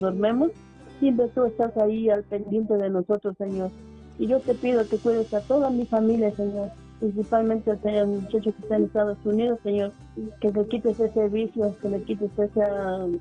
dormemos, siempre tú estás ahí al pendiente de nosotros, Señor. Y yo te pido que cuides a toda mi familia, Señor, principalmente al muchacho que está en Estados Unidos, Señor, que le quites ese vicio, que le quites